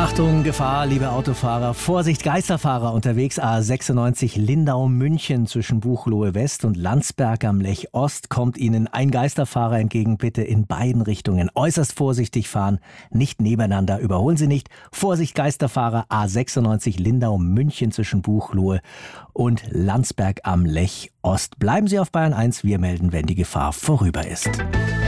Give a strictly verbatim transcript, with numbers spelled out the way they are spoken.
Achtung, Gefahr, liebe Autofahrer. Vorsicht, Geisterfahrer unterwegs. A sechsundneunzig Lindau-München zwischen Buchloe West und Landsberg am Lech Ost kommt Ihnen ein Geisterfahrer entgegen. Bitte in beiden Richtungen äußerst vorsichtig fahren, nicht nebeneinander. Überholen Sie nicht. Vorsicht, Geisterfahrer. A sechsundneunzig Lindau-München zwischen Buchloe und Landsberg am Lech Ost. Bleiben Sie auf Bayern eins. Wir melden, wenn die Gefahr vorüber ist.